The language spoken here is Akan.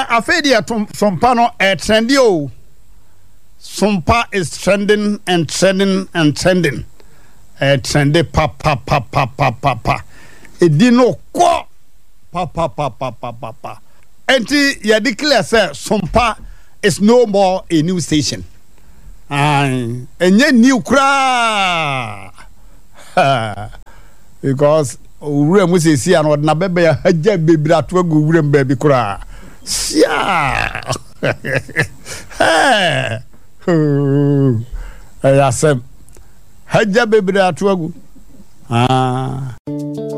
afedi sompa no trendy o. Sompa is trending and trending and trending. Trendy pa. Edi no kwa pa. Enti ya declare say Sompa is no more a new station. Enye new kra. Because ure mu sesi an na bebe ya haja bebira to agu ure mbabi kra. Sia. Ayasem haja bebira to agu.